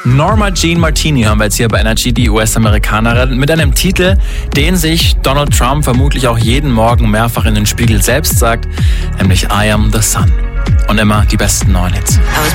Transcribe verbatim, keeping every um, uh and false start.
Norma Jean Martini hören wir jetzt hier bei Energy, die U S-Amerikanerin, mit einem Titel, den sich Donald Trump vermutlich auch jeden Morgen mehrfach in den Spiegel selbst sagt, nämlich I am the sun. Und immer die besten neuen Hits.